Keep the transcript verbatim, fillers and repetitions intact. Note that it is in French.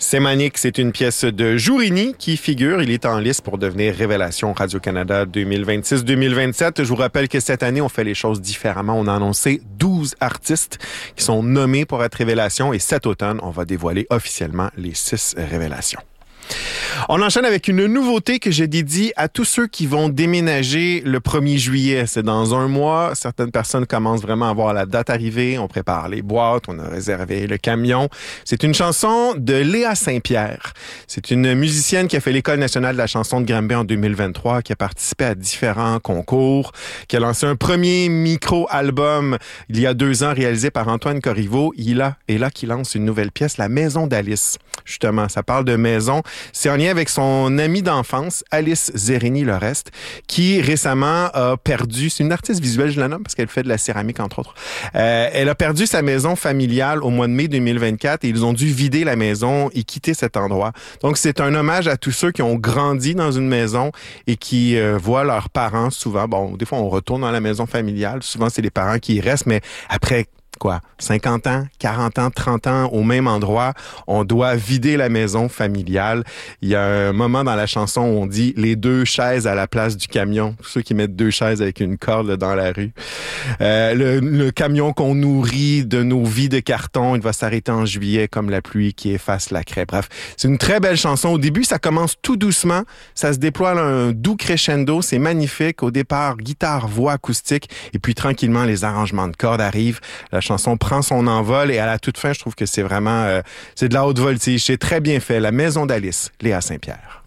Sémanique, c'est une pièce de Jourini qui figure. Il est en liste pour devenir Révélation Radio-Canada deux mille vingt-six deux mille vingt-sept. Je vous rappelle que cette année, on fait les choses différemment. On a annoncé douze artistes qui sont nommés pour être Révélation et cet automne, on va dévoiler officiellement les six Révélations. On enchaîne avec une nouveauté que je dédie à tous ceux qui vont déménager le premier juillet. C'est dans un mois. Certaines personnes commencent vraiment à voir la date arriver. On prépare les boîtes, on a réservé le camion. C'est une chanson de Léa Saint-Pierre. C'est une musicienne qui a fait l'École nationale de la chanson de Granby en deux mille vingt-trois, qui a participé à différents concours, qui a lancé un premier micro-album il y a deux ans réalisé par Antoine Corriveau. Il a, et là, qui lance une nouvelle pièce, La Maison d'Alice. Justement, ça parle de maison. C'est en lien avec son amie d'enfance, Alice Zérini-Lorest, qui récemment a perdu, c'est une artiste visuelle, je la nomme parce qu'elle fait de la céramique, entre autres. Euh, elle a perdu sa maison familiale au mois de mai deux mille vingt-quatre et ils ont dû vider la maison et quitter cet endroit. Donc, c'est un hommage à tous ceux qui ont grandi dans une maison et qui euh, voient leurs parents souvent. Bon, des fois, on retourne dans la maison familiale. Souvent, c'est les parents qui y restent, mais après quoi, cinquante ans, quarante ans, trente ans au même endroit, on doit vider la maison familiale. Il y a un moment dans la chanson où on dit les deux chaises à la place du camion. Tous ceux qui mettent deux chaises avec une corde là, dans la rue. Euh, le, le camion qu'on nourrit de nos vies de carton, il va s'arrêter en juillet comme la pluie qui efface la craie. Bref, c'est une très belle chanson. Au début, ça commence tout doucement. Ça se déploie là, un doux crescendo. C'est magnifique. Au départ, guitare, voix acoustique. Et puis tranquillement, les arrangements de cordes arrivent. La chanson prend son envol et à la toute fin, je trouve que c'est vraiment, euh, c'est de la haute voltige. C'est très bien fait. La Maison d'Alice, Léa Saint-Pierre.